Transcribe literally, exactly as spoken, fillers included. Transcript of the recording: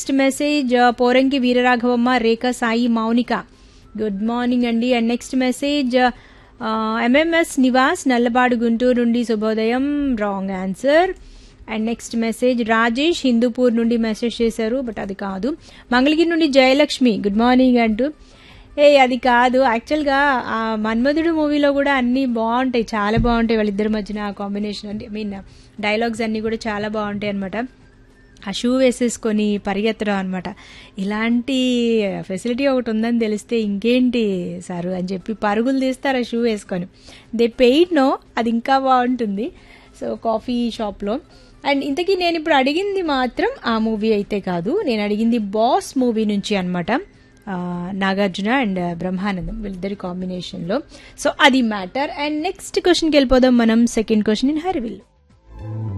Next message Poranki Veeraraghavamma, రేఖ, Sai, Mounika good morning అండి. And next message MMS Nivas Nallabadu Guntur నుండి శుభోదయం, wrong answer. And next message Rajesh Hindupur నుండి message చేశారు, బట్ అది కాదు. మంగళగిరి నుండి జయలక్ష్మి గుడ్ మార్నింగ్ అంటూ, ఏ అది కాదు. యాక్చువల్గా ఆ మన్మధుడు మూవీలో కూడా అన్నీ బాగుంటాయి, చాలా బాగుంటాయి వాళ్ళిద్దరి మధ్యన ఆ కాంబినేషన్ అంటే ఐ మీన్ డైలాగ్స్ అన్నీ కూడా చాలా బాగుంటాయి అనమాట. ఆ షూ వేసేసుకొని పరిగెత్తడం అనమాట. ఇలాంటి ఫెసిలిటీ ఒకటి ఉందని తెలిస్తే ఇంకేంటి సారు అని చెప్పి పరుగులు తీస్తారు ఆ షూ వేసుకొని. దే పెయిడ్ నో, అది ఇంకా బాగుంటుంది. సో కాఫీ షాప్లో. అండ్ ఇంతకీ నేను ఇప్పుడు అడిగింది మాత్రం ఆ మూవీ అయితే కాదు, నేను అడిగింది బాస్ మూవీ నుంచి అనమాట. నాగార్జున అండ్ బ్రహ్మానందం వీళ్ళిద్దరి కాంబినేషన్లో. సో అది మ్యాటర్. అండ్ నెక్స్ట్ క్వశ్చన్కి వెళ్ళిపోదాం మనం. Second question in హరివిల్.